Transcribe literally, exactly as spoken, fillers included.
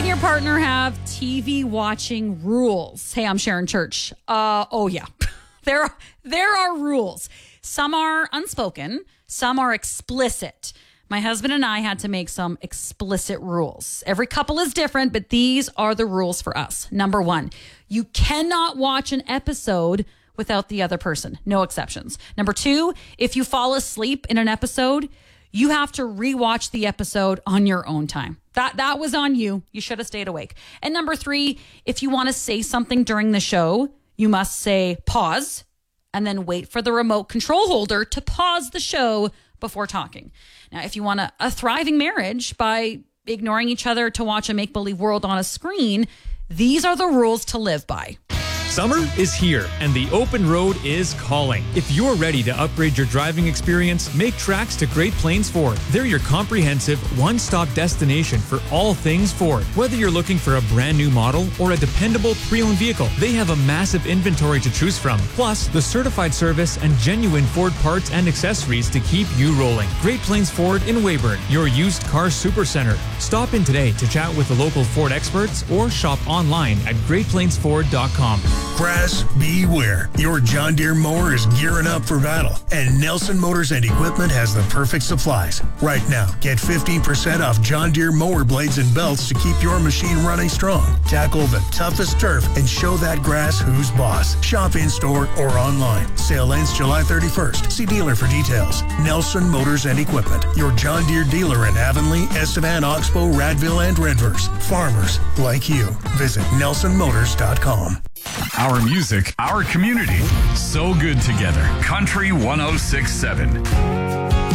and your partner have T V watching rules? Hey, I'm Sharon Church. Uh, oh, yeah. there, there are rules. Some are unspoken. Some are explicit. My husband and I had to make some explicit rules. Every couple is different, but these are the rules for us. Number one, you cannot watch an episode without the other person. No exceptions. Number two, if you fall asleep in an episode, you have to rewatch the episode on your own time. That that was on you. You should have stayed awake. And number three, if you want to say something during the show, you must say pause and then wait for the remote control holder to pause the show before talking. Now, if you want a, a thriving marriage by ignoring each other to watch a make-believe world on a screen, these are the rules to live by. Summer is here, and the open road is calling. If you're ready to upgrade your driving experience, make tracks to Great Plains Ford. They're your comprehensive, one-stop destination for all things Ford. Whether you're looking for a brand new model or a dependable pre-owned vehicle, they have a massive inventory to choose from. Plus, the certified service and genuine Ford parts and accessories to keep you rolling. Great Plains Ford in Weyburn, your used car supercenter. Stop in today to chat with the local Ford experts or shop online at great plains ford dot com. Grass, beware. Your John Deere mower is gearing up for battle, and Nelson Motors and Equipment has the perfect supplies. Right now, get fifteen percent off John Deere mower blades and belts to keep your machine running strong. Tackle the toughest turf and show that grass who's boss. Shop in-store or online. Sale ends July thirty-first. See dealer for details. Nelson Motors and Equipment, your John Deere dealer in Avonlea, Estevan, Oxbow, Radville, and Redverse. Farmers like you. Visit nelson motors dot com. Our music, our community, so good together. Country one oh six point seven.